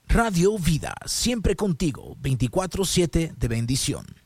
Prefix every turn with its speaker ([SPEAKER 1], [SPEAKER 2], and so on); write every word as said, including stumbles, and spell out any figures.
[SPEAKER 1] Radio Vida, siempre contigo, veinticuatro siete de bendición.